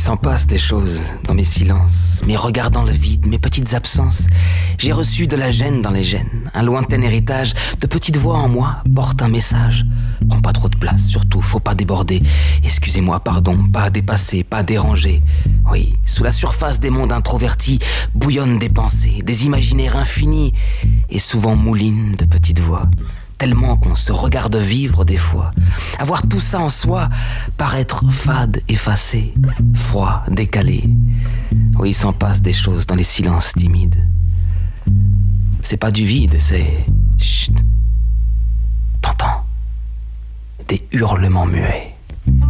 s'en passe des choses dans mes silences, mes regards dans le vide, mes petites absences. J'ai reçu de la gêne dans les gènes, un lointain héritage de petites voix en moi porte un message. Prends pas trop de place, surtout faut pas déborder. Excusez-moi, pardon, pas dépasser, pas déranger. Oui, sous la surface des mondes introvertis bouillonnent des pensées, des imaginaires infinis et souvent moulinent de petites voix. Tellement qu'on se regarde vivre des fois. Avoir tout ça en soi, paraître fade, effacé, froid, décalé. Oui, il s'en passe des choses dans les silences timides. C'est pas du vide, c'est... Chut. T'entends ? Des hurlements muets.